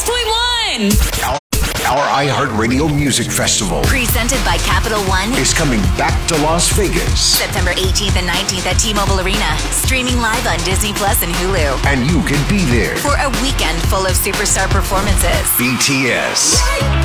106.1. Our iHeartRadio Music Festival Presented by Capital One is coming back to Las Vegas. September 18th and 19th at T-Mobile Arena. Streaming live on Disney Plus and Hulu. And you can be there. For a weekend full of superstar performances. BTS.